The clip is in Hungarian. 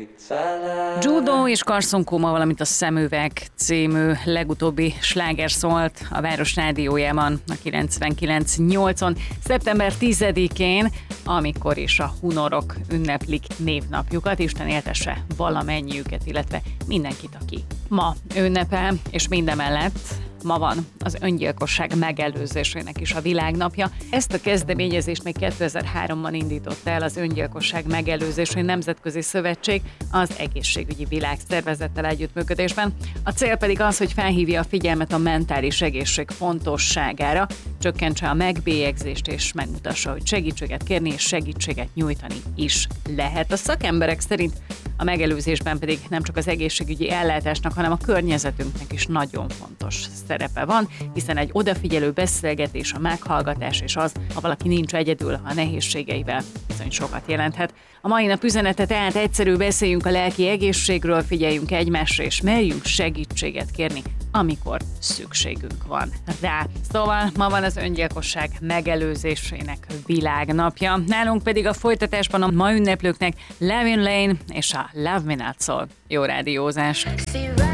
Judo és Karszon-Kóma, valamint a Szemüveg című legutóbbi sláger szólt a Város Rádiójában a 99.8-on szeptember 10-én, amikor is a hunorok ünneplik névnapjukat. Isten éltesse valamennyiüket, illetve mindenkit, aki ma ünnepel, és mindemellett ma van az öngyilkosság megelőzésének is a világnapja. Ezt a kezdeményezést még 2003-ban indította el az Öngyilkosság Megelőzési Nemzetközi Szövetség az Egészségügyi Világszervezettel együttműködésben. A cél pedig az, hogy felhívja a figyelmet a mentális egészség fontosságára, csökkentse a megbélyegzést és megmutassa, hogy segítséget kérni és segítséget nyújtani is lehet. A szakemberek szerint a megelőzésben pedig nem csak az egészségügyi ellátásnak, hanem a környezetünknek is nagyon fontos szerepe van, hiszen egy odafigyelő beszélgetés, a meghallgatás és az, ha valaki nincs egyedül a nehézségeivel, bizony sokat jelenthet. A mai nap üzenete tehát egyszerű: beszéljünk a lelki egészségről, figyeljünk egymásra és merjünk segítséget kérni, amikor szükségünk van rá. Szóval ma van az öngyilkosság megelőzésének világnapja. Nálunk pedig a folytatásban a ma ünneplőknek Levin Lane és a Love Me Not szól. Jó rádiózást!